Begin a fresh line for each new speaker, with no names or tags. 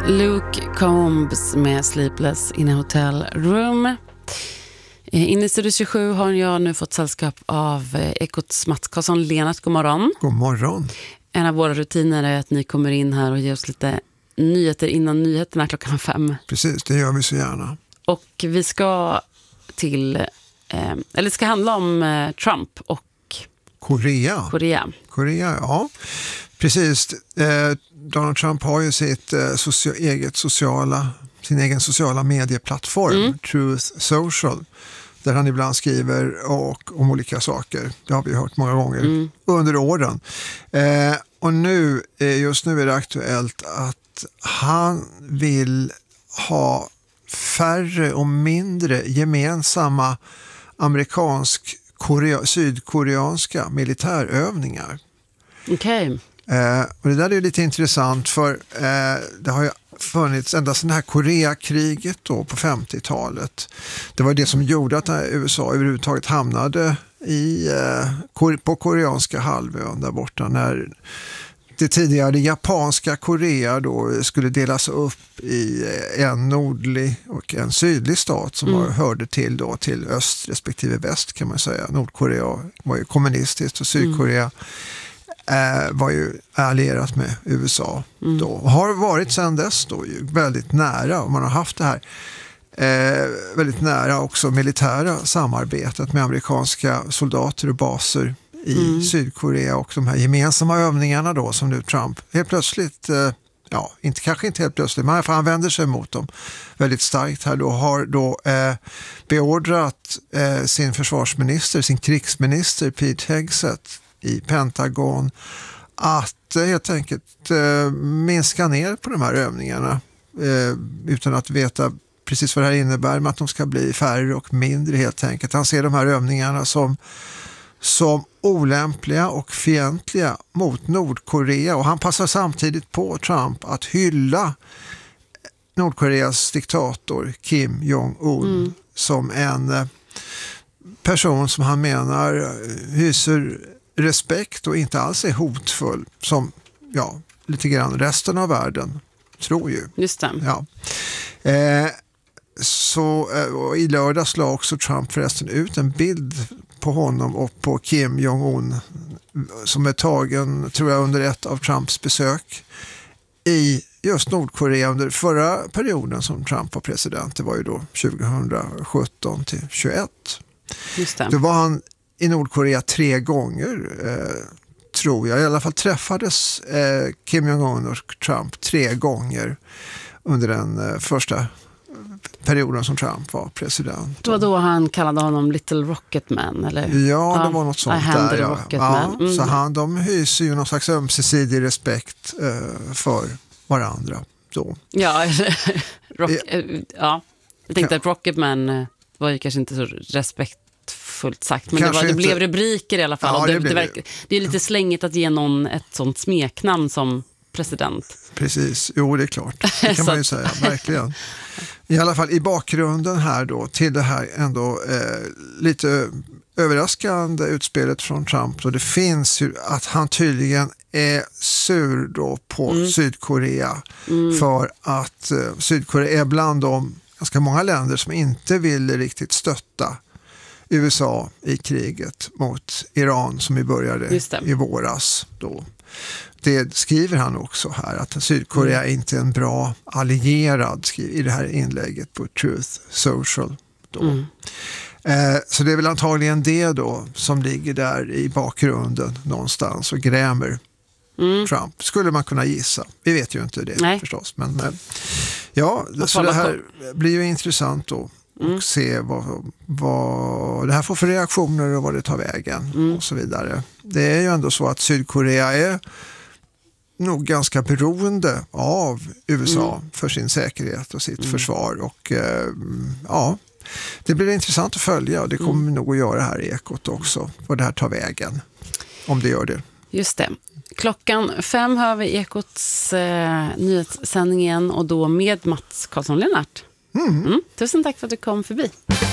Luke Combs med Sleepless in a Hotel Room. Inne i Studio 27 har jag nu fått sällskap av Ekots Mats Karlsson-Lenart. God morgon.
God morgon.
En av våra rutiner är att ni kommer in här och ger oss lite nyheter innan nyheterna 5:00.
Precis, det gör vi så gärna.
Och vi ska till, eller det ska handla om Trump och
Korea, ja. Precis. Donald Trump har ju sin egen sociala medieplattform, Truth Social, där han ibland skriver om olika saker. Det har vi hört många gånger under åren. Och just nu är det aktuellt att han vill ha färre och mindre gemensamma sydkoreanska militärövningar.
Okej.
Och det där är ju lite intressant, för det har ju funnits ända sedan det här Koreakriget då på 50-talet. Det var det som gjorde att USA överhuvudtaget hamnade på koreanska halvön där borta, när det tidigare japanska Korea då skulle delas upp i en nordlig och en sydlig stat som hörde till öst respektive väst, kan man säga. Nordkorea var ju kommunistiskt och Sydkorea var ju allierat med USA då. Och har varit sedan dess då ju väldigt nära, och man har haft det här väldigt nära också militära samarbetet med amerikanska soldater och baser i Sydkorea, och de här gemensamma övningarna då som nu Trump helt plötsligt, kanske inte helt plötsligt, men han vänder sig mot dem väldigt starkt här då, har då beordrat sin försvarsminister, sin krigsminister Pete Hegseth i Pentagon att helt enkelt minska ner på de här övningarna utan att veta precis vad det här innebär, men att de ska bli färre och mindre helt enkelt. Han ser de här övningarna som olämpliga och fientliga mot Nordkorea, och han passar samtidigt på, Trump, att hylla Nordkoreas diktator Kim Jong-un som en person som han menar hyser respekt och inte alls är hotfull som lite grann resten av världen tror ju.
Just det.
Ja. Så i lördags la också Trump förresten ut en bild på honom och på Kim Jong-un som är tagen, tror jag, under ett av Trumps besök i just Nordkorea under förra perioden som Trump var president. Det var ju då 2017 till 2021.
Just det.
Då var han i Nordkorea 3 gånger, tror jag. I alla fall träffades Kim Jong-un och Trump 3 gånger under den första perioden som Trump var president.
Det var då han kallade honom Little Rocket Man, eller?
Ja, det var något sånt där.
Rocket Man.
Så de hyser ju någon slags ömsesidig respekt för varandra då.
Ja, jag tänkte att Rocket Man var ju kanske inte så respektfullt sagt, men det blev rubriker i alla fall.
Ja,
och det är lite slängigt att ge någon ett sånt smeknamn som president.
Precis, jo det är klart. Det kan man ju säga, verkligen. I alla fall i bakgrunden här då till det här ändå lite överraskande utspelet från Trump. Och det finns ju att han tydligen är sur då på Sydkorea för att Sydkorea är bland de ganska många länder som inte vill riktigt stötta USA i kriget mot Iran som började i våras då. Det skriver han också här, att Sydkorea är inte en bra allierad, i det här inlägget på Truth Social då. Så det är väl antagligen det då som ligger där i bakgrunden någonstans och grämer Trump, skulle man kunna gissa. Vi vet ju inte det förstås, men så det här blir ju intressant då och se vad det här får för reaktioner och vad det tar vägen och så vidare. Det är ju ändå så att Sydkorea är nog ganska beroende av USA för sin säkerhet och sitt försvar, och det blir intressant att följa, och det kommer nog att göra här i Ekot också, vad det här tar vägen, om det gör det.
Just det. 5:00 hör vi Ekots nyhetssändningen, och då med Mats Karlsson-Lenart. Tusen tack för att du kom förbi.